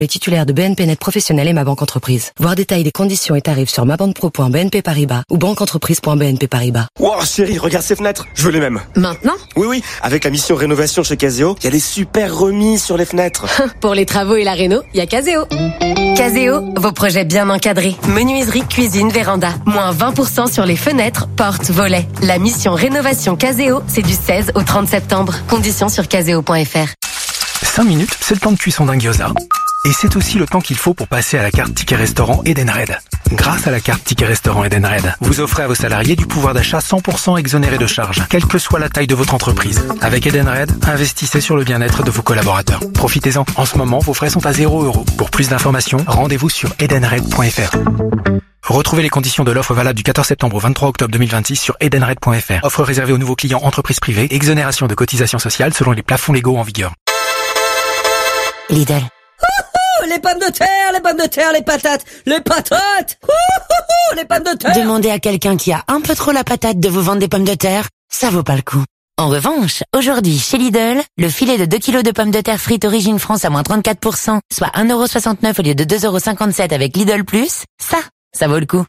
Les titulaires de BNP Net Professionnel et ma banque entreprise. Voir détails des conditions et tarifs sur mabanquepro.bnp Paribas ou banqueentreprise.bnp Paribas. Wow, chérie, regarde ces fenêtres. Je veux les mêmes. Maintenant? Oui. Avec la mission rénovation chez Caseo, il y a des super remises sur les fenêtres. Pour les travaux et la réno, il y a Caseo. Caseo, vos projets bien encadrés. Menuiserie, cuisine, véranda. Moins 20% sur les fenêtres, portes, volets. La mission rénovation Caseo, c'est du 16 au 30 septembre. Conditions sur caseo.fr. 5 minutes, c'est le temps de cuisson d'un gyoza. Et c'est aussi le temps qu'il faut pour passer à la carte Ticket Restaurant Edenred. Grâce à la carte Ticket Restaurant Edenred, vous offrez à vos salariés du pouvoir d'achat 100% exonéré de charges, quelle que soit la taille de votre entreprise. Avec Edenred, investissez sur le bien-être de vos collaborateurs. Profitez-en. En ce moment, vos frais sont à 0 €. Pour plus d'informations, rendez-vous sur edenred.fr. Retrouvez les conditions de l'offre valable du 14 septembre au 23 octobre 2026 sur edenred.fr. Offre réservée aux nouveaux clients entreprises privées. Exonération de cotisations sociales selon les plafonds légaux en vigueur. Lidl. Les pommes de terre, les patates, les pommes de terre. Demandez à quelqu'un qui a un peu trop la patate de vous vendre des pommes de terre, ça vaut pas le coup. En revanche, aujourd'hui, chez Lidl, le filet de 2 kilos de pommes de terre frites Origine France à moins 34%, soit 1,69 € au lieu de 2,57 € avec Lidl Plus, ça vaut le coup.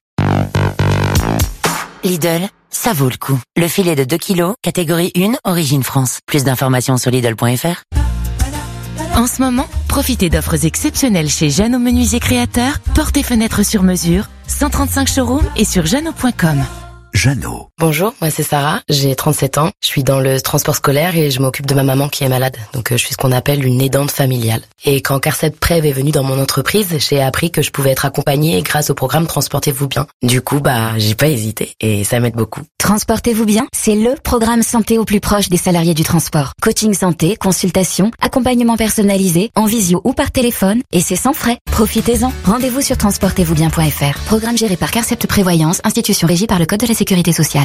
Lidl, ça vaut le coup. Le filet de 2 kilos, catégorie 1, Origine France. Plus d'informations sur Lidl.fr. En ce moment, profitez d'offres exceptionnelles chez Jeannot Menuisier Créateur, portes et fenêtres sur mesure, 135 showrooms et sur jeannot.com. Jeannot. Bonjour, moi c'est Sarah, j'ai 37 ans, je suis dans le transport scolaire et je m'occupe de ma maman qui est malade. Donc je suis ce qu'on appelle une aidante familiale. Et quand Carset Prev est venu dans mon entreprise, j'ai appris que je pouvais être accompagnée grâce au programme Transportez-vous bien. Du coup, j'ai pas hésité et ça m'aide beaucoup. Transportez-vous bien, c'est le programme santé au plus proche des salariés du transport. Coaching santé, consultation, accompagnement personnalisé, en visio ou par téléphone, et c'est sans frais. Profitez-en. Rendez-vous sur transportezvousbien.fr. Programme géré par Carcept Prévoyance, institution régie par le Code de la Sécurité sociale.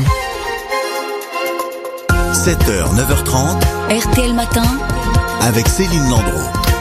7h, 9h30. RTL Matin. Avec Céline Landreau.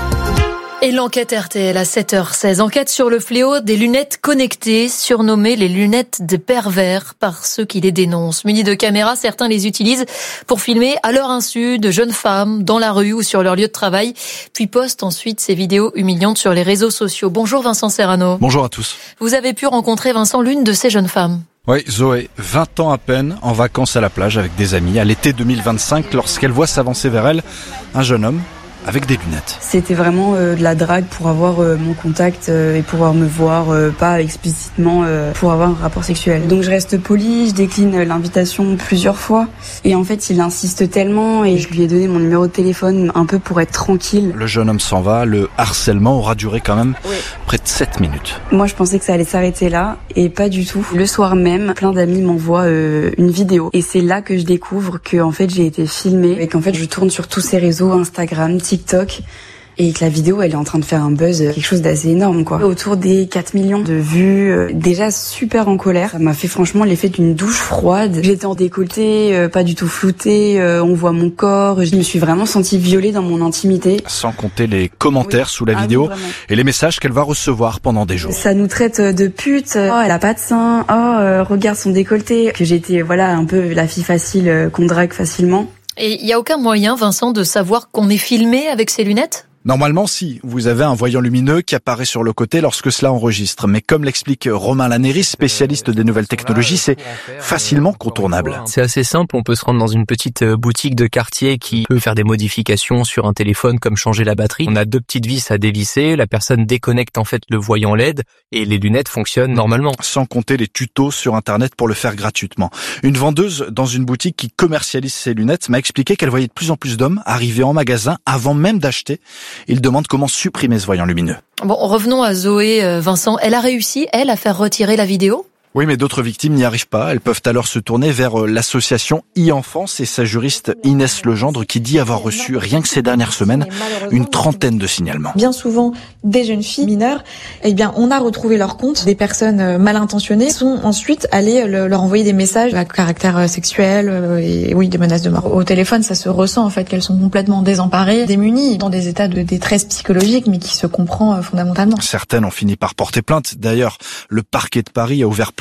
Et l'enquête RTL à 7h16. Enquête sur le fléau des lunettes connectées, surnommées les lunettes des pervers par ceux qui les dénoncent. Munis de caméras, certains les utilisent pour filmer à leur insu de jeunes femmes dans la rue ou sur leur lieu de travail, puis postent ensuite ces vidéos humiliantes sur les réseaux sociaux. Bonjour Vincent Serrano. Bonjour à tous. Vous avez pu rencontrer, Vincent, l'une de ces jeunes femmes. Oui, Zoé, 20 ans à peine, en vacances à la plage avec des amis, à l'été 2025, lorsqu'elle voit s'avancer vers elle un jeune homme avec des lunettes. C'était vraiment de la drague pour avoir mon contact et pouvoir me voir, pas explicitement pour avoir un rapport sexuel. Donc je reste polie, je décline l'invitation plusieurs fois. Et en fait, il insiste tellement et je lui ai donné mon numéro de téléphone un peu pour être tranquille. Le jeune homme s'en va, le harcèlement aura duré quand même près de 7 minutes. Moi, je pensais que ça allait s'arrêter là et pas du tout. Le soir même, plein d'amis m'envoient une vidéo. Et c'est là que je découvre que en fait, j'ai été filmée et qu'en fait, je tourne sur tous ces réseaux, Instagram, TikTok, et que la vidéo elle est en train de faire un buzz, quelque chose d'assez énorme quoi. Autour des 4 millions de vues, déjà super en colère. Ça m'a fait franchement l'effet d'une douche froide. J'étais en décolleté, pas du tout floutée, on voit mon corps, je me suis vraiment sentie violée dans mon intimité. Sans compter les commentaires sous la vidéo et les messages qu'elle va recevoir pendant des jours. Ça nous traite de pute, oh elle a pas de sein, oh regarde son décolleté, que j'étais un peu la fille facile qu'on drague facilement. Et il n'y a aucun moyen, Vincent, de savoir qu'on est filmé avec ces lunettes ? Normalement, si. Vous avez un voyant lumineux qui apparaît sur le côté lorsque cela enregistre. Mais comme l'explique Romain Lanéris, spécialiste des nouvelles technologies, c'est facilement contournable. C'est assez simple. On peut se rendre dans une petite boutique de quartier qui peut faire des modifications sur un téléphone comme changer la batterie. On a 2 petites vis à dévisser. La personne déconnecte en fait le voyant LED et les lunettes fonctionnent normalement. Sans compter les tutos sur Internet pour le faire gratuitement. Une vendeuse dans une boutique qui commercialise ses lunettes m'a expliqué qu'elle voyait de plus en plus d'hommes arriver en magasin avant même d'acheter. Il demande comment supprimer ce voyant lumineux. Bon, revenons à Zoé, Vincent. Elle a réussi, elle, à faire retirer la vidéo ? Oui, mais d'autres victimes n'y arrivent pas. Elles peuvent alors se tourner vers l'association e-Enfance et sa juriste Inès Legendre qui dit avoir reçu, rien que ces dernières semaines, une 30aine de signalements. Bien souvent, des jeunes filles mineures, on a retrouvé leur compte. Des personnes mal intentionnées sont ensuite allées leur envoyer des messages à caractère sexuel et des menaces de mort. Au téléphone, ça se ressent en fait qu'elles sont complètement désemparées, démunies, dans des états de détresse psychologique, mais qui se comprend fondamentalement. Certaines ont fini par porter plainte. D'ailleurs, le parquet de Paris a ouvert plusieurs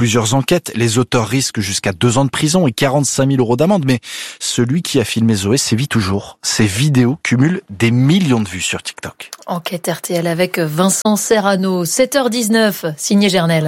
plusieurs enquêtes. Les auteurs risquent jusqu'à 2 ans de prison et 45 000 € d'amende. Mais celui qui a filmé Zoé sévit toujours. Ses vidéos cumulent des millions de vues sur TikTok. Enquête RTL avec Vincent Serrano. 7h19, signé Gernel.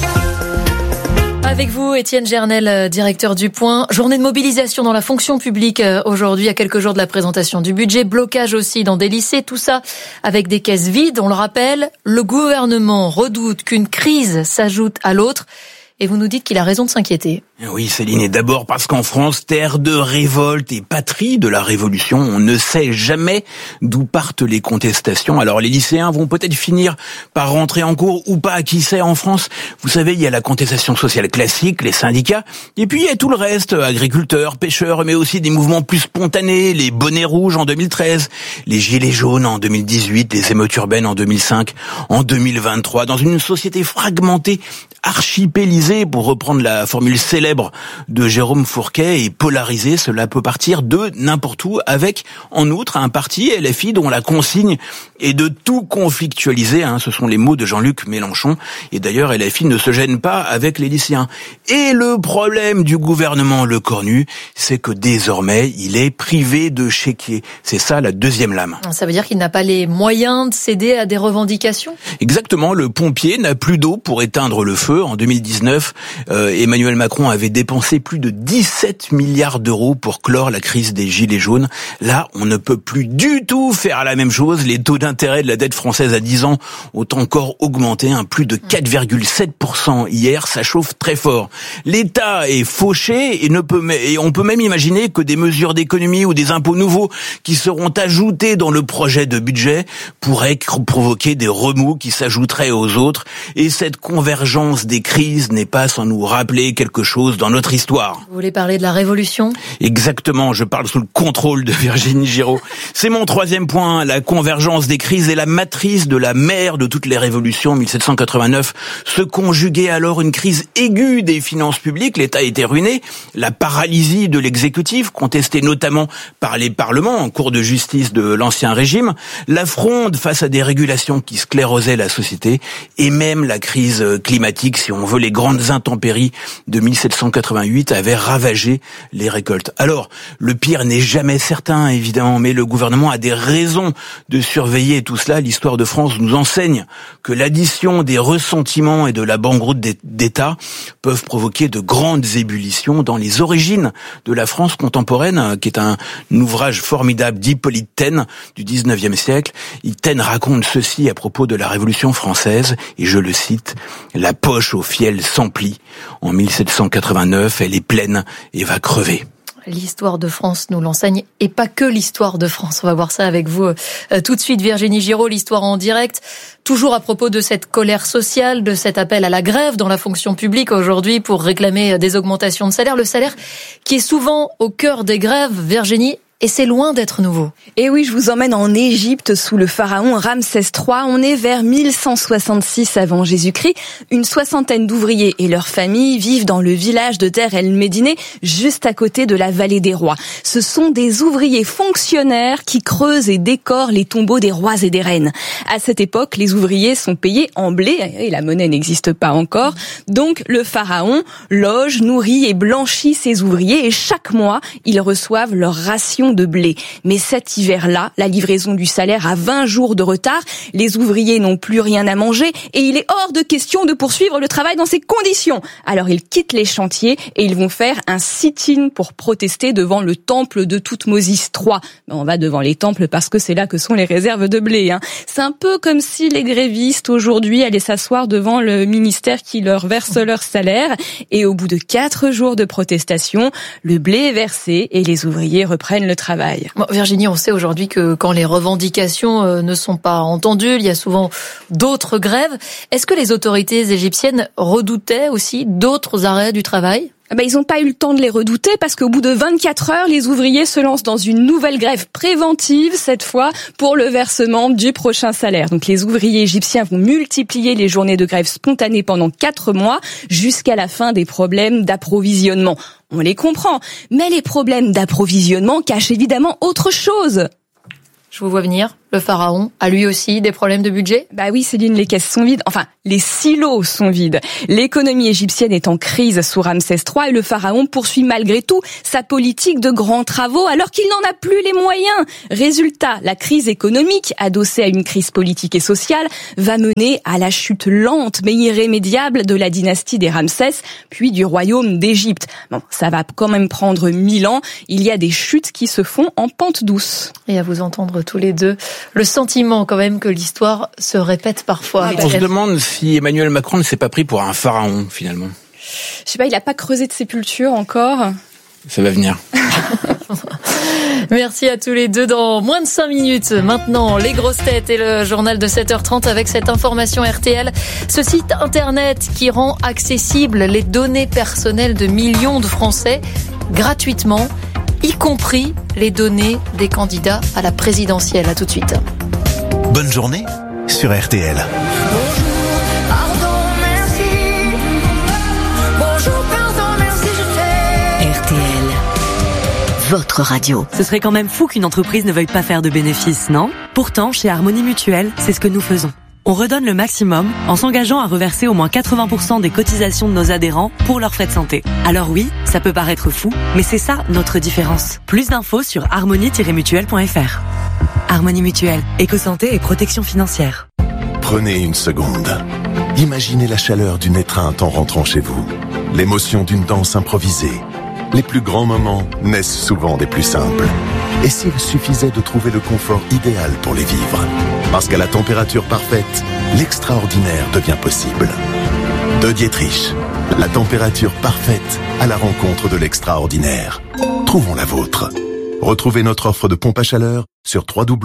Avec vous, Étienne Gernel, directeur du Point. Journée de mobilisation dans la fonction publique aujourd'hui, à quelques jours de la présentation du budget. Blocage aussi dans des lycées, tout ça avec des caisses vides. On le rappelle, le gouvernement redoute qu'une crise s'ajoute à l'autre. Et vous nous dites qu'il a raison de s'inquiéter. Oui, Céline, et d'abord parce qu'en France, terre de révolte et patrie de la Révolution, on ne sait jamais d'où partent les contestations. Alors les lycéens vont peut-être finir par rentrer en cours ou pas, qui sait, en France. Vous savez, il y a la contestation sociale classique, les syndicats, et puis il y a tout le reste, agriculteurs, pêcheurs, mais aussi des mouvements plus spontanés, les bonnets rouges en 2013, les gilets jaunes en 2018, les émeutes urbaines en 2005, en 2023, dans une société fragmentée, archipélisée, pour reprendre la formule célèbre de Jérôme Fourquet, et polarisée, cela peut partir de n'importe où, avec en outre un parti LFI dont la consigne est de tout conflictualiser, ce sont les mots de Jean-Luc Mélenchon, et d'ailleurs LFI ne se gêne pas avec les lycéens. Et le problème du gouvernement Lecornu, c'est que désormais il est privé de chéquier. C'est ça la deuxième lame. Ça veut dire qu'il n'a pas les moyens de céder à des revendications ? Exactement, le pompier n'a plus d'eau pour éteindre le feu. En 2019, Emmanuel Macron avait dépensé plus de 17 milliards d'euros pour clore la crise des gilets jaunes. Là, on ne peut plus du tout faire la même chose. Les taux d'intérêt de la dette française à 10 ans ont encore augmenté, plus de 4,7% hier. Ça chauffe très fort. L'État est fauché et on peut même imaginer que des mesures d'économie ou des impôts nouveaux qui seront ajoutés dans le projet de budget pourraient provoquer des remous qui s'ajouteraient aux autres. Et cette convergence des crises n'est pas sans nous rappeler quelque chose dans notre histoire. Vous voulez parler de la Révolution ? Exactement, je parle sous le contrôle de Virginie Giraud. C'est mon troisième point, la convergence des crises est la matrice de la mère de toutes les révolutions. 1789 se conjuguait alors une crise aiguë des finances publiques, l'État était ruiné, la paralysie de l'exécutif, contestée notamment par les parlements en cour de justice de l'Ancien Régime, la fronde face à des régulations qui sclérosaient la société, et même la crise climatique, si on veut, les grandes intempéries de 1788 avaient ravagé les récoltes. Alors, le pire n'est jamais certain, évidemment, mais le gouvernement a des raisons de surveiller tout cela. L'histoire de France nous enseigne que l'addition des ressentiments et de la banqueroute d'État peuvent provoquer de grandes ébullitions dans les origines de la France contemporaine, qui est un ouvrage formidable d'Hippolyte Taine du 19e siècle. Taine raconte ceci à propos de la Révolution française, et je le cite: « La poche au fiel s'emplit. En 1789, elle est pleine et va crever. » L'histoire de France nous l'enseigne, et pas que l'histoire de France. On va voir ça avec vous tout de suite, Virginie Giraud, l'histoire en direct. Toujours à propos de cette colère sociale, de cet appel à la grève dans la fonction publique aujourd'hui pour réclamer des augmentations de salaire. Le salaire qui est souvent au cœur des grèves, Virginie. Et c'est loin d'être nouveau. Et oui, je vous emmène en Égypte sous le pharaon Ramsès III. On est vers 1166 avant Jésus-Christ. Une soixantaine d'ouvriers et leurs familles vivent dans le village de Deir el-Médine, juste à côté de la vallée des rois. Ce sont des ouvriers fonctionnaires qui creusent et décorent les tombeaux des rois et des reines. À cette époque, les ouvriers sont payés en blé et la monnaie n'existe pas encore. Donc le pharaon loge, nourrit et blanchit ses ouvriers, et chaque mois, ils reçoivent leur ration de blé. Mais cet hiver-là, la livraison du salaire a 20 jours de retard, les ouvriers n'ont plus rien à manger et il est hors de question de poursuivre le travail dans ces conditions. Alors ils quittent les chantiers et ils vont faire un sit-in pour protester devant le temple de Thoutmôsis III. On va devant les temples parce que c'est là que sont les réserves de blé. C'est un peu comme si les grévistes aujourd'hui allaient s'asseoir devant le ministère qui leur verse leur salaire, et au bout de 4 jours de protestation, le blé est versé et les ouvriers reprennent le travail. Bon, Virginie, on sait aujourd'hui que quand les revendications ne sont pas entendues, il y a souvent d'autres grèves. Est-ce que les autorités égyptiennes redoutaient aussi d'autres arrêts du travail ? Ils n'ont pas eu le temps de les redouter parce qu'au bout de 24 heures, les ouvriers se lancent dans une nouvelle grève préventive, cette fois pour le versement du prochain salaire. Donc les ouvriers égyptiens vont multiplier les journées de grève spontanée pendant 4 mois jusqu'à la fin des problèmes d'approvisionnement. On les comprend, mais les problèmes d'approvisionnement cachent évidemment autre chose. Je vous vois venir. le pharaon a lui aussi des problèmes de budget? Bah oui, Céline, les caisses sont vides. Enfin, les silos sont vides. L'économie égyptienne est en crise sous Ramsès III et le pharaon poursuit malgré tout sa politique de grands travaux alors qu'il n'en a plus les moyens. Résultat, la crise économique, adossée à une crise politique et sociale, va mener à la chute lente mais irrémédiable de la dynastie des Ramsès, puis du royaume d'Égypte. Bon, ça va quand même prendre 1000 ans. Il y a des chutes qui se font en pente douce. Et à vous entendre tous les deux, le sentiment quand même que l'histoire se répète parfois. On se demande si Emmanuel Macron ne s'est pas pris pour un pharaon, finalement. Je sais pas, il a pas creusé de sépulture encore. Ça va venir. Merci à tous les deux. Dans moins de 5 minutes, maintenant, les grosses têtes et le journal de 7h30 avec cette information RTL. Ce site internet qui rend accessibles les données personnelles de millions de Français gratuitement, y compris les données des candidats à la présidentielle. À tout de suite. Bonne journée sur RTL. Votre radio. Ce serait quand même fou qu'une entreprise ne veuille pas faire de bénéfices, non? Pourtant, chez Harmonie Mutuelle, c'est ce que nous faisons. On redonne le maximum en s'engageant à reverser au moins 80% des cotisations de nos adhérents pour leurs frais de santé. Alors oui, ça peut paraître fou, mais c'est ça notre différence. Plus d'infos sur harmonie-mutuelle.fr. Harmonie Mutuelle, éco-santé et protection financière. Prenez une seconde. Imaginez la chaleur d'une étreinte en rentrant chez vous. L'émotion d'une danse improvisée. Les plus grands moments naissent souvent des plus simples. Et s'il suffisait de trouver le confort idéal pour les vivre? Parce qu'à la température parfaite, l'extraordinaire devient possible. De Dietrich, la température parfaite à la rencontre de l'extraordinaire. Trouvons la vôtre. Retrouvez notre offre de pompe à chaleur sur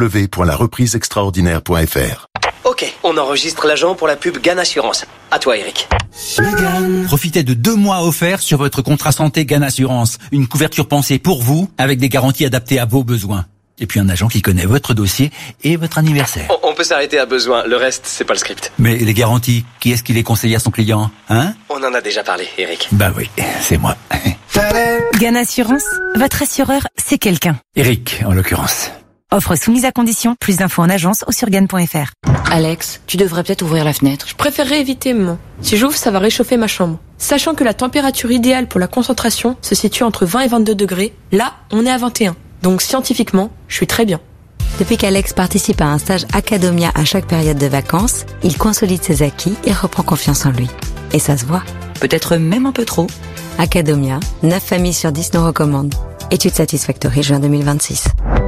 www.larepriseextraordinaire.fr. Ok, on enregistre l'agent pour la pub GAN Assurance. À toi, Eric. Profitez de 2 mois offerts sur votre contrat santé GAN Assurance. Une couverture pensée pour vous, avec des garanties adaptées à vos besoins. Et puis un agent qui connaît votre dossier et votre anniversaire. On peut s'arrêter à besoin, le reste, c'est pas le script. Mais les garanties, qui est-ce qui les conseille à son client, hein? On en a déjà parlé, Eric. Bah oui, c'est moi. GAN Assurance, votre assureur, c'est quelqu'un. Eric, en l'occurrence. Offre soumise à condition, plus d'infos en agence ou sur GAN.fr. Alex, tu devrais peut-être ouvrir la fenêtre. Je préférerais éviter, maman. Si j'ouvre, ça va réchauffer ma chambre. Sachant que la température idéale pour la concentration se situe entre 20 et 22 degrés, là, on est à 21. Donc scientifiquement, je suis très bien. Depuis qu'Alex participe à un stage Academia à chaque période de vacances, il consolide ses acquis et reprend confiance en lui. Et ça se voit. Peut-être même un peu trop. Academia, 9 familles sur 10 nous recommandent. Étude Satisfactory, juin 2026.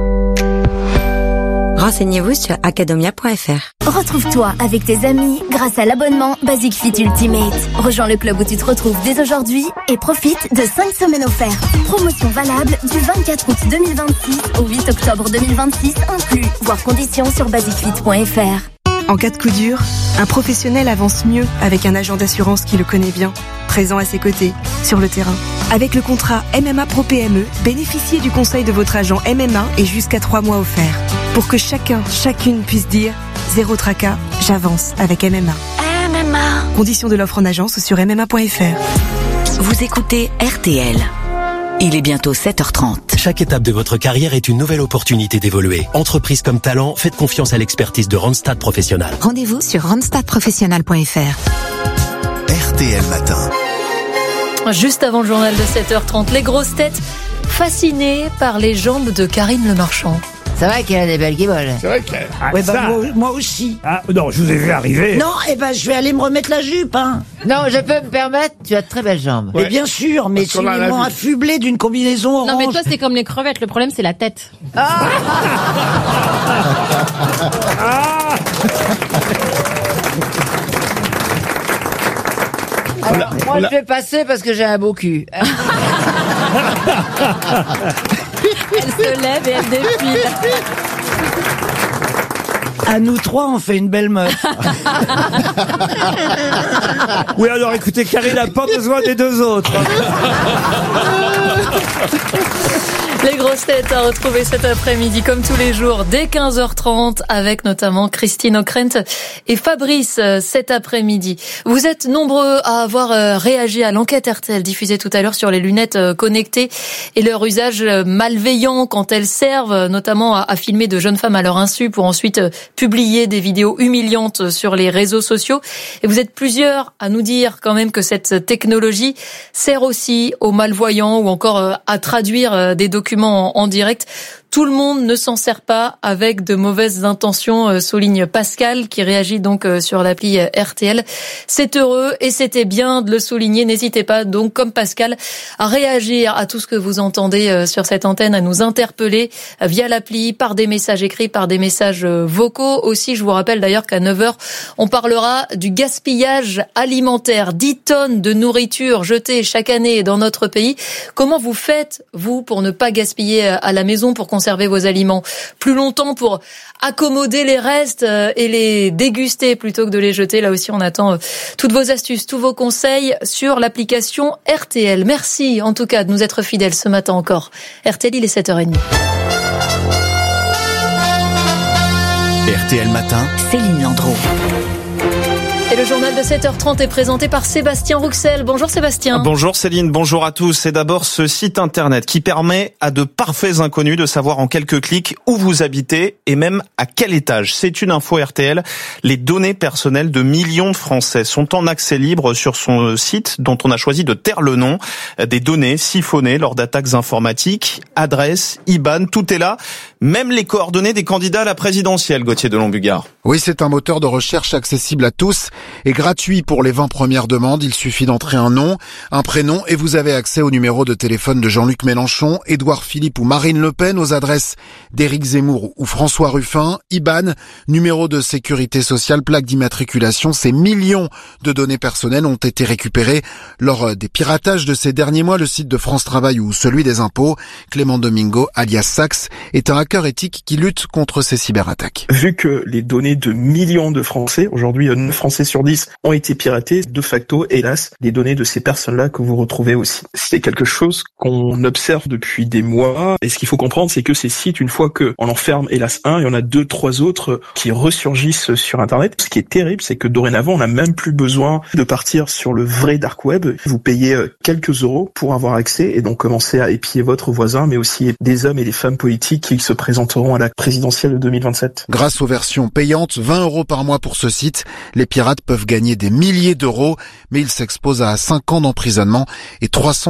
Renseignez-vous sur academia.fr. Retrouve-toi avec tes amis grâce à l'abonnement Basic Fit Ultimate. Rejoins le club où tu te retrouves dès aujourd'hui et profite de 5 semaines offertes. Promotion valable du 24 août 2026 au 8 octobre 2026 inclus. Voir conditions sur basicfit.fr. En cas de coup dur, un professionnel avance mieux avec un agent d'assurance qui le connaît bien, présent à ses côtés, sur le terrain. Avec le contrat MMA Pro PME, bénéficiez du conseil de votre agent MMA et jusqu'à 3 mois offerts. Pour que chacune puisse dire « Zéro tracas, j'avance avec MMA ». MMA. Conditions de l'offre en agence ou sur MMA.fr. Vous écoutez RTL. Il est bientôt 7h30. Chaque étape de votre carrière est une nouvelle opportunité d'évoluer. Entreprise comme talent, faites confiance à l'expertise de Randstad Professionnel. Rendez-vous sur randstadprofessionnel.fr. RTL Matin. Juste avant le journal de 7h30, les grosses têtes fascinées par les jambes de Karine Le Marchand. C'est vrai qu'elle a des belles guiboles. C'est vrai qu'elle... Ouais, moi aussi. Ah, non, je vous ai vu arriver. Non, je vais aller me remettre la jupe, hein. Non, je peux me permettre, tu as de très belles jambes. Mais bien sûr, mais si ils m'ont affublé d'une combinaison orange. Non, mais toi, c'est comme les crevettes, le problème, c'est la tête. Ah Alors, moi, je vais passer parce que j'ai un beau cul. Elle se lève et elle défile. À nous trois, on fait une belle meuf. Oui, alors écoutez, Karine n'a pas besoin des deux autres. Les grosses têtes à retrouver cet après-midi comme tous les jours dès 15h30 avec notamment Christine Ockrent et Fabrice cet après-midi. Vous êtes nombreux à avoir réagi à l'enquête RTL diffusée tout à l'heure sur les lunettes connectées et leur usage malveillant quand elles servent notamment à filmer de jeunes femmes à leur insu pour ensuite publier des vidéos humiliantes sur les réseaux sociaux. Et vous êtes plusieurs à nous dire quand même que cette technologie sert aussi aux malvoyants ou encore à traduire des documents en direct. Tout le monde ne s'en sert pas avec de mauvaises intentions, souligne Pascal, qui réagit donc sur l'appli RTL. C'est heureux et c'était bien de le souligner. N'hésitez pas donc, comme Pascal, à réagir à tout ce que vous entendez sur cette antenne, à nous interpeller via l'appli, par des messages écrits, par des messages vocaux. Aussi, je vous rappelle d'ailleurs qu'à 9h, on parlera du gaspillage alimentaire. 10 tonnes de nourriture jetées chaque année dans notre pays. Comment vous faites, vous, pour ne pas gaspiller à la maison, pour conserver vos aliments plus longtemps, pour accommoder les restes et les déguster plutôt que de les jeter? Là aussi, on attend toutes vos astuces, tous vos conseils sur l'application RTL. Merci en tout cas de nous être fidèles ce matin encore. RTL, il est 7h30. RTL Matin, Céline Landreau. Et le journal de 7h30 est présenté par Sébastien Rouxel. Bonjour Sébastien. Bonjour Céline, bonjour à tous. C'est d'abord ce site internet qui permet à de parfaits inconnus de savoir en quelques clics où vous habitez et même à quel étage. C'est une info RTL. Les données personnelles de millions de Français sont en accès libre sur son site dont on a choisi de taire le nom. Des données siphonnées lors d'attaques informatiques, adresses, IBAN, tout est là. Même les coordonnées des candidats à la présidentielle, Gauthier Delon-Bugard. Oui, c'est un moteur de recherche accessible à tous et gratuit pour les 20 premières demandes. Il suffit d'entrer un nom, un prénom et vous avez accès au numéro de téléphone de Jean-Luc Mélenchon, Édouard Philippe ou Marine Le Pen, aux adresses d'Éric Zemmour ou François Ruffin, IBAN, numéro de sécurité sociale, plaque d'immatriculation. Ces millions de données personnelles ont été récupérées lors des piratages de ces derniers mois. Le site de France Travail ou celui des impôts. Clément Domingo, alias Sax, est un hacker éthique qui lutte contre ces cyberattaques. Vu que les données de millions de Français, aujourd'hui 9 Français sur 10 ont été piratés, de facto, hélas, les données de ces personnes-là que vous retrouvez aussi. C'est quelque chose qu'on observe depuis des mois, et ce qu'il faut comprendre, c'est que ces sites, une fois qu'on en ferme, hélas, un, il y en a 2, 3 autres qui ressurgissent sur Internet. Ce qui est terrible, c'est que dorénavant, on n'a même plus besoin de partir sur le vrai dark web. Vous payez quelques euros pour avoir accès et donc commencer à épier votre voisin, mais aussi des hommes et des femmes politiques qui se présenteront à la présidentielle de 2027. Grâce aux versions payantes, 20 € par mois pour ce site, les pirates peuvent gagner des milliers d'euros, mais ils s'exposent à 5 ans d'emprisonnement et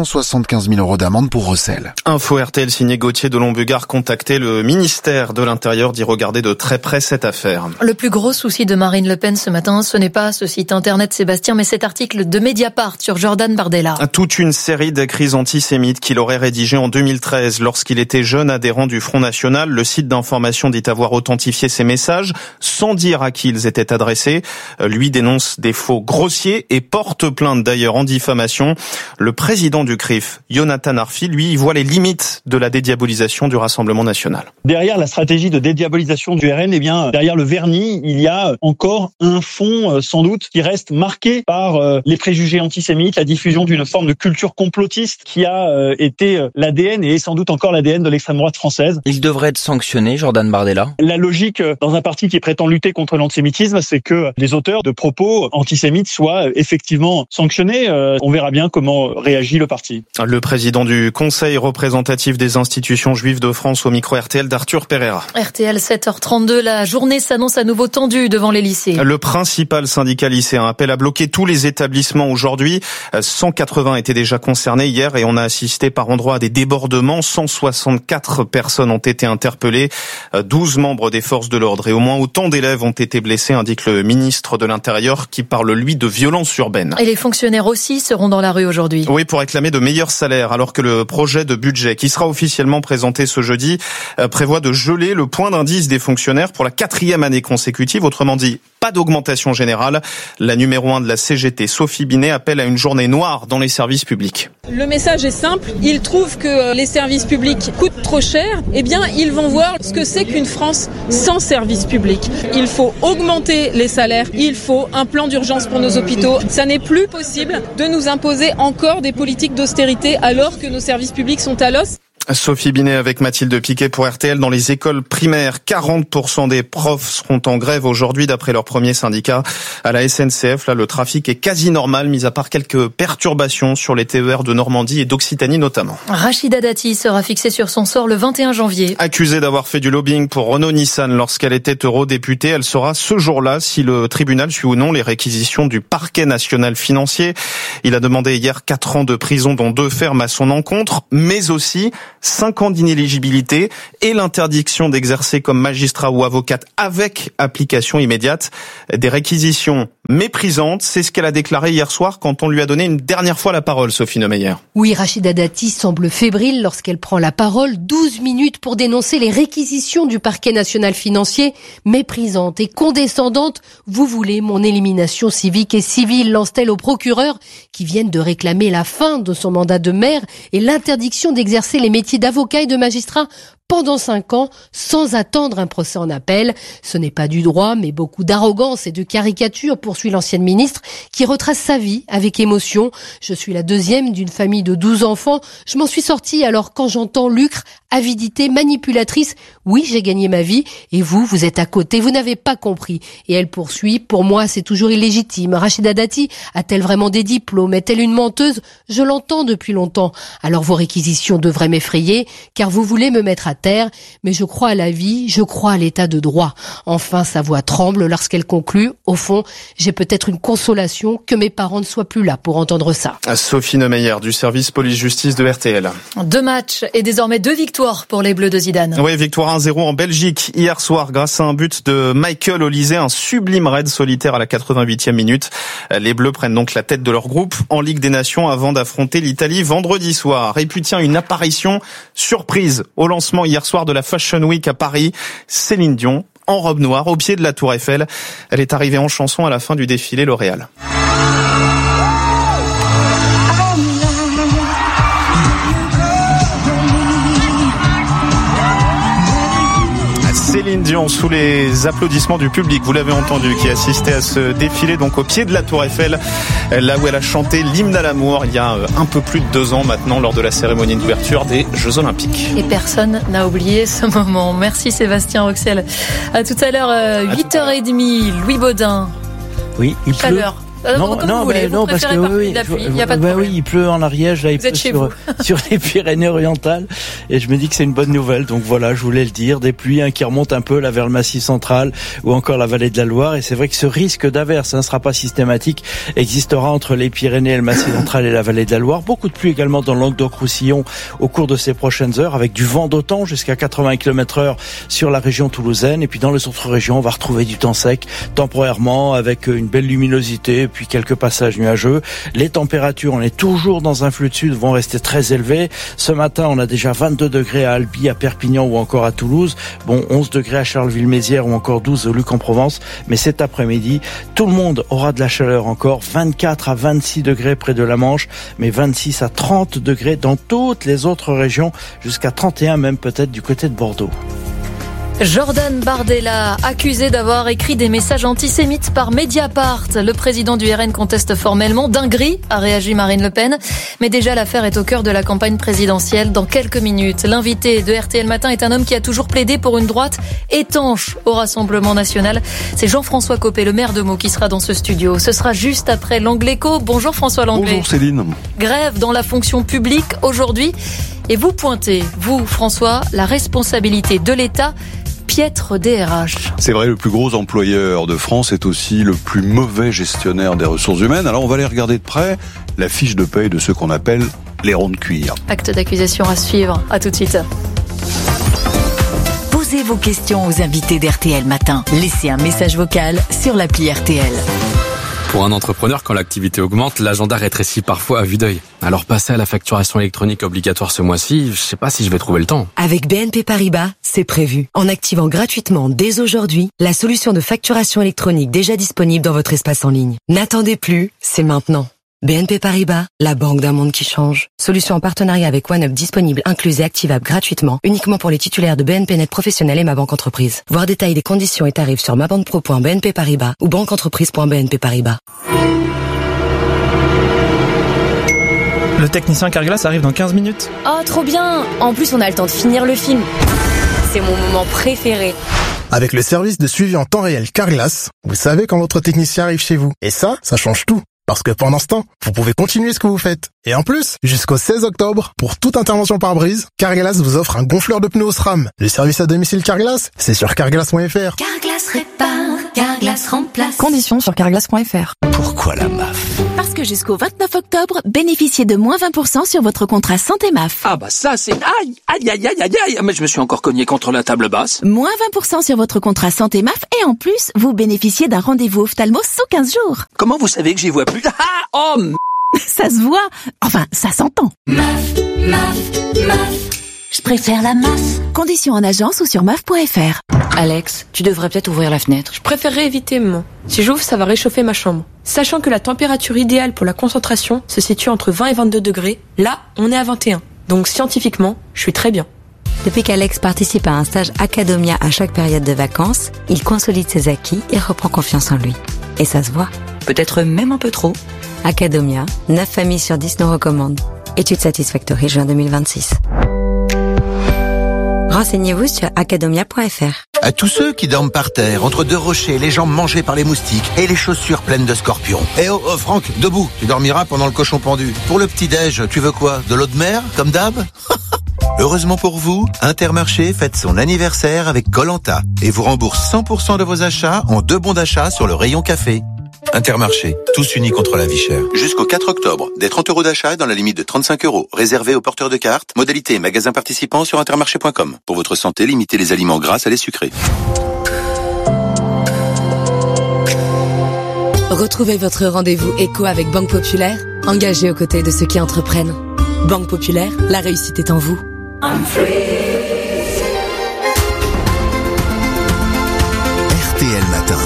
375 000 € d'amende pour recel. Info RTL signé Gauthier Delon-Bugard, contacté le ministère de l'Intérieur d'y regarder de très près cette affaire. Le plus gros souci de Marine Le Pen ce matin, ce n'est pas ce site internet Sébastien, mais cet article de Mediapart sur Jordan Bardella. Toute une série d'écrits antisémites qu'il aurait rédigés en 2013 lorsqu'il était jeune adhérent du Front National. Le site d'information dit avoir authentifié ces messages sans dire à qui ils étaient adressés. Lui dénonce des faux grossiers et porte plainte d'ailleurs en diffamation. Le président du CRIF, Jonathan Arfi, lui, il voit les limites de la dédiabolisation du Rassemblement national. Derrière la stratégie de dédiabolisation du RN, derrière le vernis, il y a encore un fond, sans doute, qui reste marqué par les préjugés antisémites, la diffusion d'une forme de culture complotiste qui a été l'ADN et est sans doute encore l'ADN de l'extrême droite française. Il devrait être sanctionné, Jordan Bardella. La logique dans un parti qui prétend lutter contre l'antisémitisme, c'est que les auteurs de propos antisémites soient effectivement sanctionnés. On verra bien comment réagit le parti. Le président du Conseil représentatif des institutions juives de France au micro RTL d'Arthur Pereira. RTL 7h32, la journée s'annonce à nouveau tendue devant les lycées. Le principal syndicat lycéen appelle à bloquer tous les établissements aujourd'hui. 180 étaient déjà concernés hier et on a assisté par endroits à des débordements. 164 personnes ont été interpellées, 12 membres des forces de l'ordre et au moins autant d'élèves ont été blessés, indique le ministre de l'Intérieur qui parle, lui, de violence urbaine. Et les fonctionnaires aussi seront dans la rue aujourd'hui. Oui, pour réclamer de meilleurs salaires, alors que le projet de budget qui sera officiellement présenté ce jeudi prévoit de geler le point d'indice des fonctionnaires pour la 4e année consécutive. Autrement dit, pas d'augmentation générale. La numéro 1 de la CGT, Sophie Binet, appelle à une journée noire dans les services publics. Le message est simple. Ils trouvent que les services publics coûtent trop cher. Eh bien, ils vont voir ce que c'est qu'une France sans services publics. Il faut augmenter les salaires. Il faut un plan d'urgence pour nos hôpitaux. Ça n'est plus possible de nous imposer encore des politiques d'austérité alors que nos services publics sont à l'os. Sophie Binet avec Mathilde Piquet pour RTL. Dans les écoles primaires, 40% des profs seront en grève aujourd'hui d'après leur premier syndicat. À la SNCF, là, le trafic est quasi normal, mis à part quelques perturbations sur les TER de Normandie et d'Occitanie notamment. Rachida Dati sera fixée sur son sort le 21 janvier. Accusée d'avoir fait du lobbying pour Renault-Nissan lorsqu'elle était eurodéputée, elle saura ce jour-là si le tribunal suit ou non les réquisitions du parquet national financier. Il a demandé hier 4 ans de prison, dont 2 fermes à son encontre, mais aussi 5 ans d'inéligibilité et l'interdiction d'exercer comme magistrat ou avocate avec application immédiate. Des réquisitions méprisantes, c'est ce qu'elle a déclaré hier soir quand on lui a donné une dernière fois la parole, Sophie Neumeyer. Oui, Rachida Dati semble fébrile lorsqu'elle prend la parole. 12 minutes pour dénoncer les réquisitions du parquet national financier, méprisantes et condescendantes. Vous voulez mon élimination civique et civile, lance-t-elle au procureur qui viennent de réclamer la fin de son mandat de maire et l'interdiction d'exercer les métiers d'avocat et de magistrat pendant 5 ans, sans attendre un procès en appel. Ce n'est pas du droit, mais beaucoup d'arrogance et de caricature, poursuit l'ancienne ministre, qui retrace sa vie avec émotion. Je suis la deuxième d'une famille de 12 enfants. Je m'en suis sortie, alors quand j'entends lucre, avidité, manipulatrice, oui, j'ai gagné ma vie, et vous êtes à côté, vous n'avez pas compris. Et elle poursuit, pour moi, c'est toujours illégitime. Rachida Dati a-t-elle vraiment des diplômes? Est-elle une menteuse? Je l'entends depuis longtemps. Alors vos réquisitions devraient m'effrayer, car vous voulez me mettre à terre, mais je crois à la vie, je crois à l'état de droit. Enfin, sa voix tremble lorsqu'elle conclut. Au fond, j'ai peut-être une consolation que mes parents ne soient plus là pour entendre ça. Sophie Neumeyer du service police-justice de RTL. 2 matchs et désormais 2 victoires pour les Bleus de Zidane. Oui, victoire 1-0 en Belgique hier soir grâce à un but de Michael Olise, un sublime raid solitaire à la 88e minute. Les Bleus prennent donc la tête de leur groupe en Ligue des Nations avant d'affronter l'Italie vendredi soir. Et puis tiens, une apparition surprise au lancement hier soir de la Fashion Week à Paris. Céline Dion, en robe noire, au pied de la Tour Eiffel. Elle est arrivée en chanson à la fin du défilé L'Oréal. Céline Dion sous les applaudissements du public, vous l'avez entendu, qui assistait à ce défilé donc au pied de la Tour Eiffel, là où elle a chanté l'hymne à l'amour il y a un peu plus de 2 ans maintenant lors de la cérémonie d'ouverture des Jeux Olympiques. Et personne n'a oublié ce moment. Merci Sébastien Roxel. À tout à l'heure, 8h30, Louis Baudin. Oui, il pleut. Chaleur. Non, parce que il pleut en Ariège, là, il pleut sur les Pyrénées orientales, et je me dis que c'est une bonne nouvelle. Donc voilà, je voulais le dire, des pluies qui remontent un peu là vers le Massif central ou encore la vallée de la Loire, et c'est vrai que ce risque d'averse ne sera pas systématique, existera entre les Pyrénées et le Massif central et la vallée de la Loire. Beaucoup de pluie également dans le Languedoc-Roussillon au cours de ces prochaines heures, avec du vent d'automne jusqu'à 80 km/h sur la région toulousaine, et puis dans les autres régions, on va retrouver du temps sec temporairement avec une belle luminosité, puis quelques passages nuageux. Les températures, on est toujours dans un flux de sud, vont rester très élevées. Ce matin, on a déjà 22 degrés à Albi, à Perpignan ou encore à Toulouse. Bon, 11 degrés à Charleville-Mézières ou encore 12 au Luc-en-Provence. Mais cet après-midi, tout le monde aura de la chaleur encore. 24 à 26 degrés près de la Manche, mais 26 à 30 degrés dans toutes les autres régions, jusqu'à 31 même peut-être du côté de Bordeaux. Jordan Bardella, accusé d'avoir écrit des messages antisémites par Mediapart. Le président du RN conteste formellement. Dinguerie, a réagi Marine Le Pen. Mais déjà, l'affaire est au cœur de la campagne présidentielle. Dans quelques minutes, l'invité de RTL Matin est un homme qui a toujours plaidé pour une droite étanche au Rassemblement national. C'est Jean-François Copé, le maire de Meaux, qui sera dans ce studio. Ce sera juste après l'Angléco. Bonjour François Langlais. Bonjour Céline. Grève dans la fonction publique aujourd'hui. Et vous pointez, vous François, la responsabilité de l'État. Piètre DRH. C'est vrai, le plus gros employeur de France est aussi le plus mauvais gestionnaire des ressources humaines. Alors on va aller regarder de près la fiche de paye de ceux qu'on appelle les ronds de cuir. Acte d'accusation à suivre. À tout de suite. Posez vos questions aux invités d'RTL Matin. Laissez un message vocal sur l'appli RTL. Pour un entrepreneur, quand l'activité augmente, l'agenda rétrécit parfois à vue d'œil. Alors passer à la facturation électronique obligatoire ce mois-ci, je sais pas si je vais trouver le temps. Avec BNP Paribas, c'est prévu. En activant gratuitement dès aujourd'hui la solution de facturation électronique déjà disponible dans votre espace en ligne. N'attendez plus, c'est maintenant. BNP Paribas, la banque d'un monde qui change. Solution en partenariat avec OneUp disponible, incluse et activable gratuitement, uniquement pour les titulaires de BNP Net Professionnel et Ma Banque Entreprise. Voir détails des conditions et tarifs sur mabanquepro.bnp Paribas ou banqueentreprise.bnp Paribas. Le technicien Carglass arrive dans 15 minutes. Oh, trop bien! En plus, on a le temps de finir le film. C'est mon moment préféré. Avec le service de suivi en temps réel Carglass, vous savez quand votre technicien arrive chez vous. Et ça change tout. Parce que pendant ce temps, vous pouvez continuer ce que vous faites. Et en plus, jusqu'au 16 octobre, pour toute intervention par-brise, Carglass vous offre un gonfleur de pneus SRAM. Le service à domicile Carglass, c'est sur carglass.fr. Carglass répare, Carglass remplace. Conditions sur carglass.fr. Pourquoi la MAF? Parce que jusqu'au 29 octobre, bénéficiez de moins 20% sur votre contrat santé MAF. Ah bah ça c'est... Aïe, mais je me suis encore cogné contre la table basse. Moins 20% sur votre contrat santé MAF et en plus, vous bénéficiez d'un rendez-vous ophtalmo sous 15 jours. Comment vous savez que j'y vois plus? Ça se voit. Enfin, ça s'entend. MAF. Je préfère la MAF. Conditions en agence ou sur maf.fr. Alex, tu devrais peut-être ouvrir la fenêtre. Je préférerais éviter, maman. Si j'ouvre, ça va réchauffer ma chambre. Sachant que la température idéale pour la concentration se situe entre 20 et 22 degrés, là, on est à 21. Donc scientifiquement, je suis très bien. Depuis qu'Alex participe à un stage Academia à chaque période de vacances, il consolide ses acquis et reprend confiance en lui. Et ça se voit. Peut-être même un peu trop. Academia, 9 familles sur 10 nous recommandent. Étude Satisfactory, juin 2026. Renseignez-vous sur academia.fr. À tous ceux qui dorment par terre, entre deux rochers, les jambes mangées par les moustiques et les chaussures pleines de scorpions. Eh oh, Franck, debout, tu dormiras pendant le cochon pendu. Pour le petit-déj, tu veux quoi? De l'eau de mer, comme d'hab? Heureusement pour vous, Intermarché fête son anniversaire avec Koh-Lanta et vous rembourse 100% de vos achats en 2 bons d'achat sur le rayon café. Intermarché, tous unis contre la vie chère. Jusqu'au 4 octobre, des 30 € d'achat dans la limite de 35 €, réservés aux porteurs de cartes. Modalité magasin participant sur intermarché.com. Pour votre santé, limitez les aliments gras à les sucrés. Retrouvez votre rendez-vous éco avec Banque Populaire, engagée aux côtés de ceux qui entreprennent. Banque Populaire, la réussite est en vous. RTL Matin.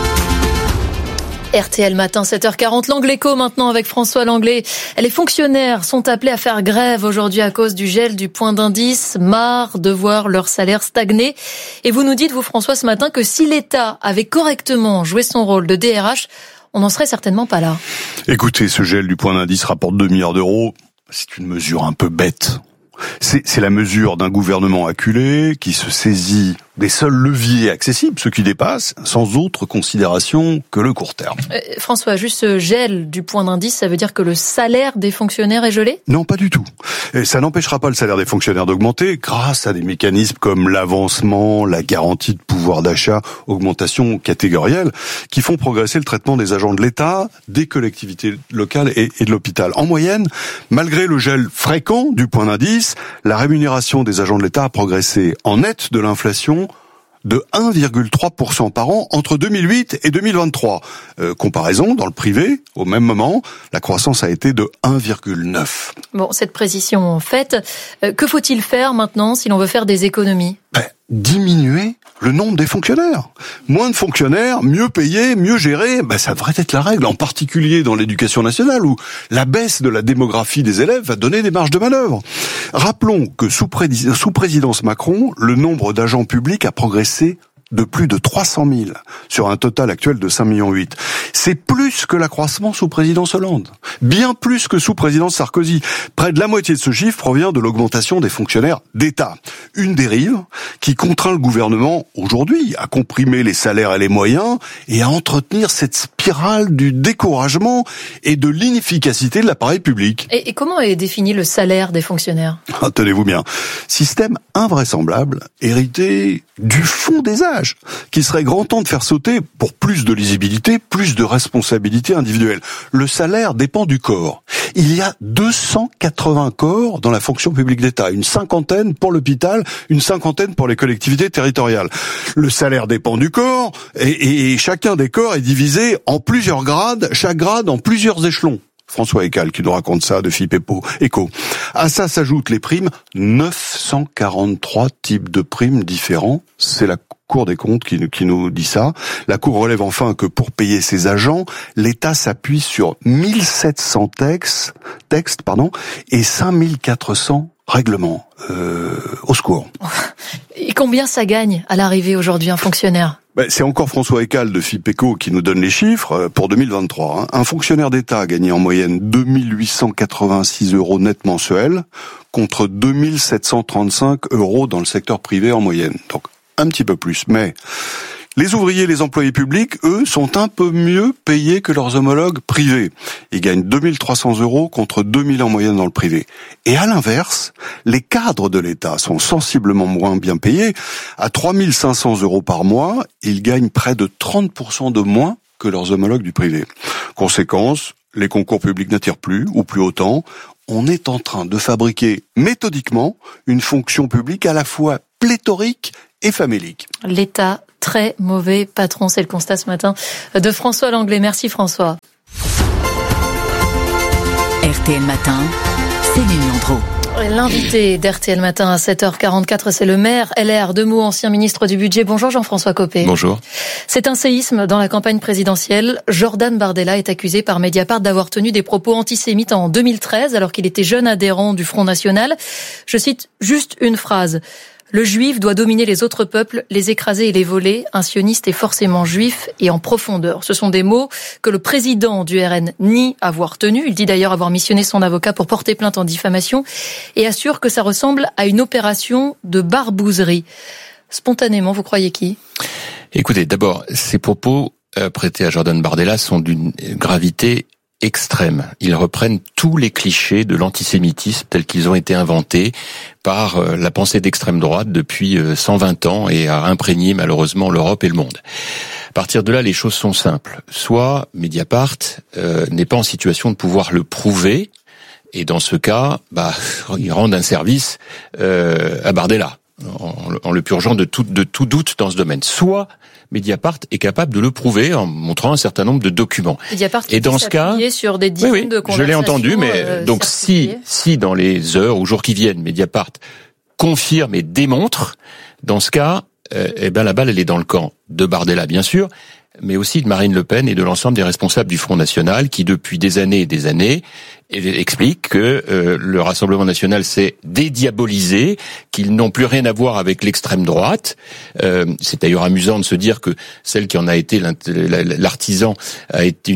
RTL Matin, 7h40, l'Angle Éco maintenant avec François Langlais. Les fonctionnaires sont appelés à faire grève aujourd'hui à cause du gel du point d'indice, marre de voir leur salaire stagner. Et vous nous dites, vous François, ce matin, que si l'État avait correctement joué son rôle de DRH, on n'en serait certainement pas là. Écoutez, ce gel du point d'indice rapporte 2 milliards d'euros. C'est une mesure un peu bête. C'est la mesure d'un gouvernement acculé qui se saisit des seuls leviers accessibles, ceux qui dépassent, sans autre considération que le court terme. François, juste ce gel du point d'indice, ça veut dire que le salaire des fonctionnaires est gelé ? Non, pas du tout. Et ça n'empêchera pas le salaire des fonctionnaires d'augmenter grâce à des mécanismes comme l'avancement, la garantie de pouvoir d'achat, augmentation catégorielle, qui font progresser le traitement des agents de l'État, des collectivités locales et de l'hôpital. En moyenne, malgré le gel fréquent du point d'indice, la rémunération des agents de l'État a progressé en net de l'inflation de 1,3% par an entre 2008 et 2023. Comparaison, dans le privé, au même moment, la croissance a été de 1,9%. Bon, cette précision faite, que faut-il faire maintenant si l'on veut faire des économies ? Diminuer le nombre des fonctionnaires. Moins de fonctionnaires, mieux payés, mieux gérés, ça devrait être la règle, en particulier dans l'éducation nationale où la baisse de la démographie des élèves va donner des marges de manœuvre. Rappelons que sous présidence Macron, le nombre d'agents publics a progressé de plus de 300 000 sur un total actuel de 5,8 millions. C'est plus que l'accroissement sous présidence Hollande. Bien plus que sous présidence Sarkozy. Près de la moitié de ce chiffre provient de l'augmentation des fonctionnaires d'État. Une dérive qui contraint le gouvernement aujourd'hui à comprimer les salaires et les moyens et à entretenir cette spirale du découragement et de l'inefficacité de l'appareil public. Et comment est défini le salaire des fonctionnaires ? Tenez-vous bien. Système invraisemblable, hérité du fond des âges, qu'il serait grand temps de faire sauter pour plus de lisibilité, plus de responsabilité individuelle. Le salaire dépend du corps. Il y a 280 corps dans la fonction publique d'État, une cinquantaine pour l'hôpital, une cinquantaine pour les collectivités territoriales. Le salaire dépend du corps et chacun des corps est divisé en plusieurs grades, chaque grade en plusieurs échelons. François Ecal qui nous raconte ça de FIP Eco. À ça s'ajoutent les primes, 943 types de primes différents. C'est la Cour des comptes qui nous dit ça. La Cour relève enfin que pour payer ses agents, l'État s'appuie sur 1700 textes et 5400 règlements. Au secours. Et combien ça gagne à l'arrivée aujourd'hui un fonctionnaire ? C'est encore François Eccal de FIPECO qui nous donne les chiffres pour 2023. Un fonctionnaire d'État a gagné en moyenne 2886 € net mensuels contre 2735 € dans le secteur privé en moyenne. Donc un petit peu plus. Mais les ouvriers et les employés publics, eux, sont un peu mieux payés que leurs homologues privés. Ils gagnent 2300 € contre 2000 en moyenne dans le privé. Et à l'inverse, les cadres de l'État sont sensiblement moins bien payés. À 3500 € par mois, ils gagnent près de 30% de moins que leurs homologues du privé. Conséquence, les concours publics n'attirent plus, ou plus autant. On est en train de fabriquer méthodiquement une fonction publique à la fois pléthorique et famélique. L'État, très mauvais patron, c'est le constat ce matin de François Langlais. Merci François. RTL Matin, Céline Landreau. L'invité d'RTL Matin à 7h44, c'est le maire LR de Meaux, ancien ministre du Budget. Bonjour Jean-François Copé. Bonjour. C'est un séisme dans la campagne présidentielle. Jordan Bardella est accusé par Mediapart d'avoir tenu des propos antisémites en 2013 alors qu'il était jeune adhérent du Front National. Je cite juste une phrase. Le juif doit dominer les autres peuples, les écraser et les voler. Un sioniste est forcément juif et en profondeur. Ce sont des mots que le président du RN nie avoir tenus. Il dit d'ailleurs avoir missionné son avocat pour porter plainte en diffamation et assure que ça ressemble à une opération de barbouzerie. Spontanément, vous croyez qui ? Écoutez, d'abord, ces propos prêtés à Jordan Bardella sont d'une gravité extrême. Ils reprennent tous les clichés de l'antisémitisme tels qu'ils ont été inventés par la pensée d'extrême droite depuis 120 ans et a imprégné malheureusement l'Europe et le monde. À partir de là, les choses sont simples. Soit Mediapart n'est pas en situation de pouvoir le prouver, et dans ce cas, ils rendent un service à Bardella en le purgeant de tout doute dans ce domaine. Soit Mediapart est capable de le prouver en montrant un certain nombre de documents. Mediapart et dans ce cas, sur des dizaines de conversations. Je l'ai entendu, mais donc si dans les heures ou jours qui viennent, Mediapart confirme et démontre, dans ce cas, la balle elle est dans le camp de Bardella bien sûr, mais aussi de Marine Le Pen et de l'ensemble des responsables du Front National qui depuis des années et des années expliquent que le Rassemblement National s'est dédiabolisé, qu'ils n'ont plus rien à voir avec l'extrême droite. C'est d'ailleurs amusant de se dire que celle qui en a été l'artisan a été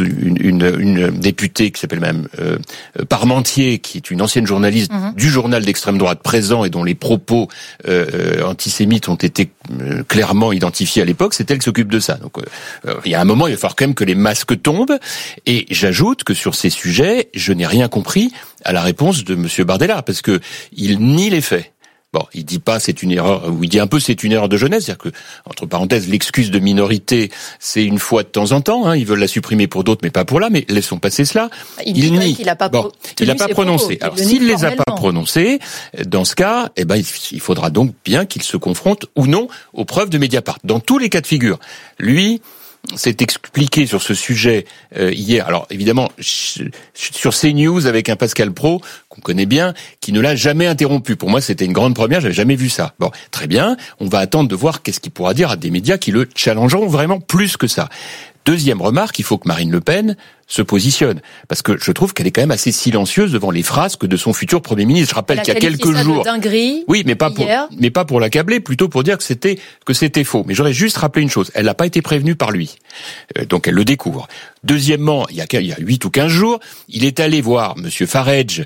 une députée qui s'appelle même Parmentier, qui est une ancienne journaliste du journal d'extrême droite présent et dont les propos antisémites ont été clairement identifiés à l'époque. C'est elle qui s'occupe de ça. Donc il y a un moment, il va falloir quand même que les masques tombent. Et j'ajoute que sur ces sujets, je n'ai rien compris à la réponse de Monsieur Bardella, parce que il nie les faits. Bon, il dit pas c'est une erreur, ou il dit un peu c'est une erreur de jeunesse, c'est-à-dire que, entre parenthèses, l'excuse de minorité, c'est une fois de temps en temps, ils veulent la supprimer pour d'autres, mais pas pour là, mais laissons passer cela. Il nie. Il a pas prononcé. Alors, s'il les a pas prononcés, dans ce cas, il faudra donc bien qu'il se confronte ou non aux preuves de Mediapart. Dans tous les cas de figure. Lui, s'est expliqué sur ce sujet hier. Alors évidemment, sur CNews avec un Pascal Praud qu'on connaît bien, qui ne l'a jamais interrompu. Pour moi, c'était une grande première. J'avais jamais vu ça. Bon, très bien. On va attendre de voir qu'est-ce qu'il pourra dire à des médias qui le challengeront vraiment plus que ça. Deuxième remarque, il faut que Marine Le Pen se positionne, parce que je trouve qu'elle est quand même assez silencieuse devant les frasques de son futur Premier ministre. Je rappelle qu'il y a quelques jours, oui, mais pas pour l'accabler, plutôt pour dire que c'était faux. Mais j'aurais juste rappelé une chose, elle n'a pas été prévenue par lui, donc elle le découvre. Deuxièmement, il y a 8 ou 15 jours, il est allé voir Monsieur Farage,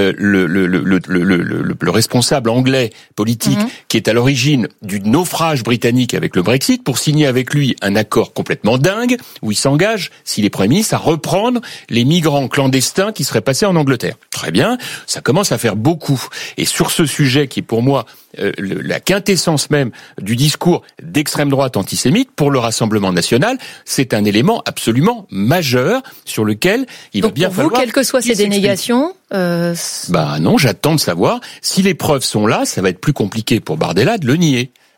le responsable anglais politique, qui est à l'origine du naufrage britannique avec le Brexit, pour signer avec lui un accord complètement dingue où il s'engage, s'il est Premier ministre, à reprendre les migrants clandestins qui seraient passés en Angleterre. Très bien, ça commence à faire beaucoup. Et sur ce sujet qui est pour moi la quintessence même du discours d'extrême droite antisémite pour le Rassemblement National, c'est un élément absolument majeur sur lequel il va bien falloir... Donc quelles que soient ces dénégations... non, j'attends de savoir si les preuves sont là, ça va être plus compliqué pour Bardella de le nier.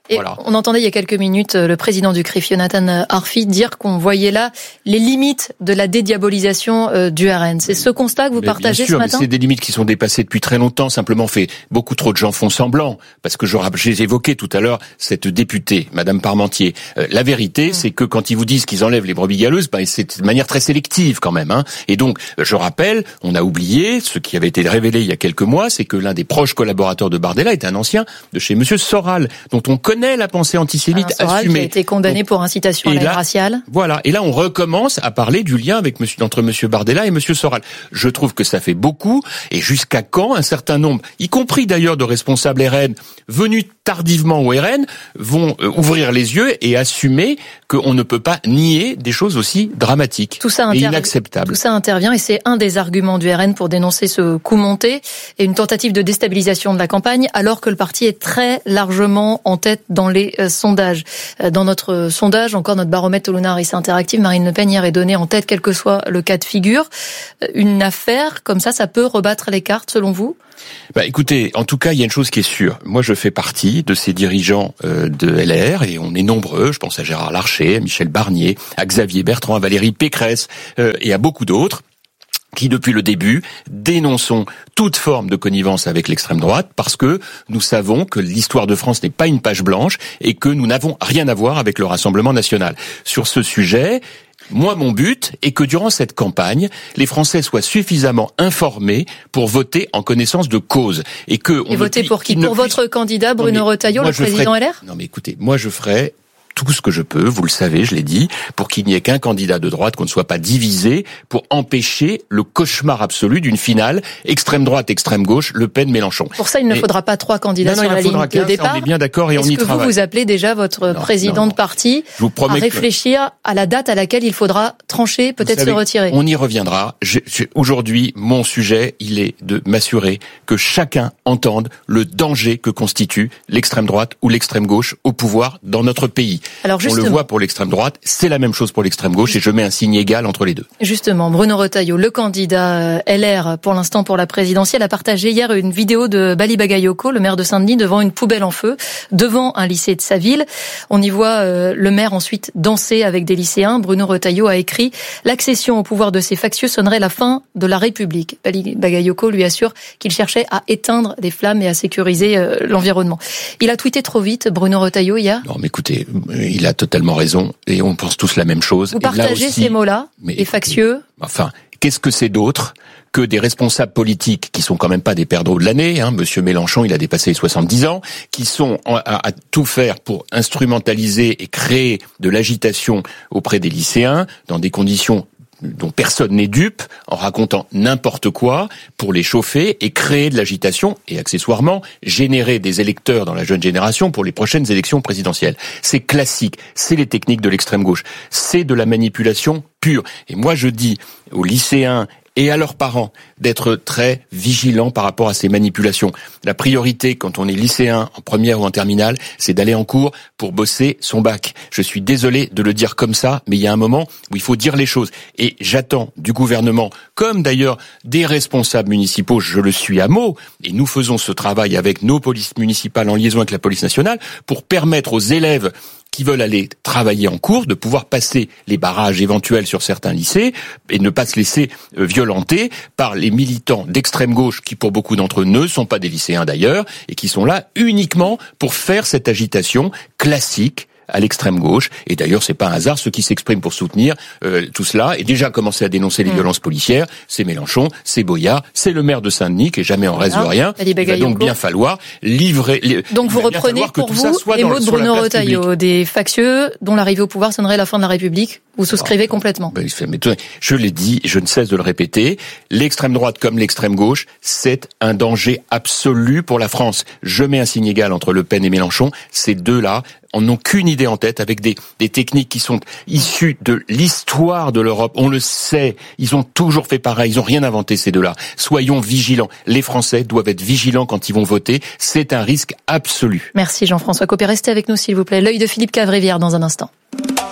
Et voilà. On entendait il y a quelques minutes le président du CRIF, Jonathan Arfi, dire qu'on voyait là les limites de la dédiabolisation du RN. C'est ce constat que vous partagez ce matin ? C'est des limites qui sont dépassées depuis très longtemps. Simplement, beaucoup trop de gens font semblant. Parce que j'ai évoqué tout à l'heure cette députée, Madame Parmentier. La vérité, c'est que quand ils vous disent qu'ils enlèvent les brebis galeuses, c'est de manière très sélective quand même. Et donc, je rappelle, on a oublié ce qui avait été révélé il y a quelques mois, c'est que l'un des proches collaborateurs de Bardella est un ancien de chez Monsieur Soral, dont on connaît la pensée antisémite assumée. Soral qui a été condamné pour incitation à la haine raciale. Voilà. Et là, on recommence à parler du lien entre Monsieur Bardella et Monsieur Soral. Je trouve que ça fait beaucoup. Et jusqu'à quand un certain nombre, y compris d'ailleurs de responsables RN, venus tardivement au RN, vont ouvrir les yeux et assumer qu'on ne peut pas nier des choses aussi dramatiques et inacceptables. Tout ça intervient et c'est un des arguments du RN pour dénoncer ce coup monté et une tentative de déstabilisation de la campagne, alors que le parti est très largement en tête dans les sondages. Dans notre sondage, encore notre baromètre Oluna Harris Interactive, Marine Le Pen hier est donnée en tête, quel que soit le cas de figure. Une affaire comme ça peut rebattre les cartes selon vous ? Écoutez, en tout cas, il y a une chose qui est sûre. Moi, je fais partie de ces dirigeants de LR et on est nombreux. Je pense à Gérard Larcher, à Michel Barnier, à Xavier Bertrand, à Valérie Pécresse et à beaucoup d'autres qui, depuis le début, dénonçons toute forme de connivence avec l'extrême droite parce que nous savons que l'histoire de France n'est pas une page blanche et que nous n'avons rien à voir avec le Rassemblement national. Sur ce sujet, moi, mon but est que durant cette campagne, les Français soient suffisamment informés pour voter en connaissance de cause. Et voter pour qui ? Pour votre candidat, Bruno Retailleau, le président LR ? Non mais écoutez, moi je ferai tout ce que je peux, vous le savez, je l'ai dit, pour qu'il n'y ait qu'un candidat de droite, qu'on ne soit pas divisé, pour empêcher le cauchemar absolu d'une finale extrême droite, extrême gauche, Le Pen, Mélenchon. Pour ça, il ne faudra pas 3 candidats sur la ligne de départ. On est bien d'accord et on y travaille. Est-ce que vous appelez déjà votre président de parti à réfléchir à la date à laquelle il faudra trancher, peut-être se retirer ? On y reviendra. Aujourd'hui, mon sujet, il est de m'assurer que chacun entende le danger que constitue l'extrême droite ou l'extrême gauche au pouvoir dans notre pays. Alors on le voit pour l'extrême droite, c'est la même chose pour l'extrême gauche et je mets un signe égal entre les deux. Justement, Bruno Retailleau, le candidat LR pour l'instant pour la présidentielle, a partagé hier une vidéo de Bali Bagayoko, le maire de Saint-Denis, devant une poubelle en feu, devant un lycée de sa ville. On y voit le maire ensuite danser avec des lycéens. Bruno Retailleau a écrit « L'accession au pouvoir de ces factieux sonnerait la fin de la République ». Bali Bagayoko lui assure qu'il cherchait à éteindre les flammes et à sécuriser l'environnement. Il a tweeté trop vite, Bruno Retailleau, hier ? Non, mais écoutez, il a totalement raison et on pense tous la même chose. Vous partagez ces mots-là, les factieux ? Enfin, qu'est-ce que c'est d'autre que des responsables politiques qui sont quand même pas des perdreaux de l'année, Monsieur Mélenchon, il a dépassé les 70 ans, qui sont à tout faire pour instrumentaliser et créer de l'agitation auprès des lycéens dans des conditions dont personne n'est dupe, en racontant n'importe quoi pour les chauffer et créer de l'agitation et accessoirement générer des électeurs dans la jeune génération pour les prochaines élections présidentielles. C'est classique, c'est les techniques de l'extrême gauche, c'est de la manipulation pure. Et moi je dis aux lycéens et à leurs parents d'être très vigilants par rapport à ces manipulations. La priorité, quand on est lycéen, en première ou en terminale, c'est d'aller en cours pour bosser son bac. Je suis désolé de le dire comme ça, mais il y a un moment où il faut dire les choses. Et j'attends du gouvernement, comme d'ailleurs des responsables municipaux, je le suis à mot, et nous faisons ce travail avec nos polices municipales en liaison avec la police nationale, pour permettre aux élèves qui veulent aller travailler en cours, de pouvoir passer les barrages éventuels sur certains lycées et ne pas se laisser violenter par les militants d'extrême gauche qui, pour beaucoup d'entre eux, ne sont pas des lycéens d'ailleurs et qui sont là uniquement pour faire cette agitation classique à l'extrême gauche. Et d'ailleurs, c'est pas un hasard, ceux qui s'expriment pour soutenir tout cela et déjà commencé à dénoncer les violences policières, c'est Mélenchon, c'est Boyard, c'est le maire de Saint-Denis qui est jamais en reste de rien. Il va donc bien falloir livrer. Donc vous reprenez pour vous les mots de Bruno Retailleau, des factieux dont l'arrivée au pouvoir sonnerait la fin de la République. Vous souscrivez complètement. Mais je l'ai dit, je ne cesse de le répéter, l'extrême droite comme l'extrême gauche, c'est un danger absolu pour la France. Je mets un signe égal entre Le Pen et Mélenchon. Ces deux-là n'ont qu'une idée en tête avec des techniques qui sont issues de l'histoire de l'Europe. On le sait, ils ont toujours fait pareil, ils n'ont rien inventé ces deux-là. Soyons vigilants. Les Français doivent être vigilants quand ils vont voter. C'est un risque absolu. Merci Jean-François Copé. Restez avec nous s'il vous plaît. L'œil de Philippe Cavrivière dans un instant.